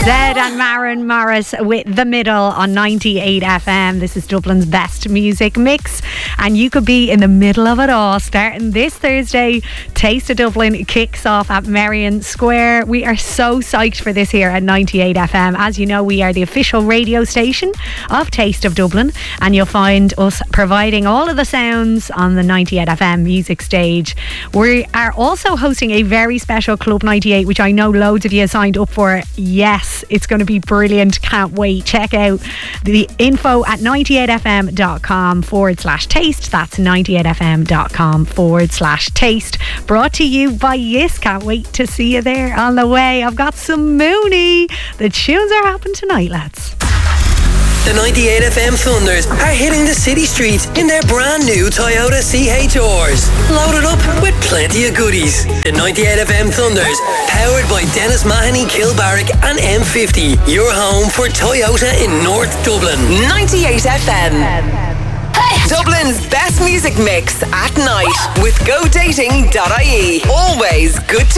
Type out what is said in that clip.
Zed and Maren Morris with The Middle on 98 FM. This is Dublin's best music mix, and you could be in the middle of it all. Starting this Thursday, Taste of Dublin kicks off at Merrion Square. We are so psyched for this here at 98 FM. As you know, we are the official radio station of Taste of Dublin, and you'll find us providing all of the sounds on the 98 FM music stage. We are also hosting a very special Club 98, which I know loads of you have signed up for. Yes, it's going to be brilliant. Can't wait. Check out the info at 98fm.com/taste. That's 98fm.com/taste. Brought to you by Yes. Can't wait to see you there on the way. I've got some Mooney. The tunes are happening tonight, lads. The 98 FM Thunders are hitting the city streets in their brand new Toyota CHRs. Loaded up with plenty of goodies. The 98 FM Thunders, powered by Dennis Mahoney, Kilbarrack and M50. Your home for Toyota in North Dublin. 98 FM. Dublin's best music mix at night with GoDating.ie. Always good to